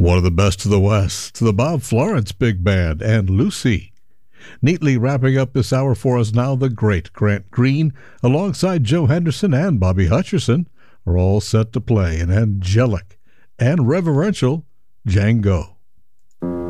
One of the best of the West, the Bob Florence Big Band and Lucy. Neatly wrapping up this hour for us now, the great Grant Green, alongside Joe Henderson and Bobby Hutcherson, are all set to play an angelic and reverential Django.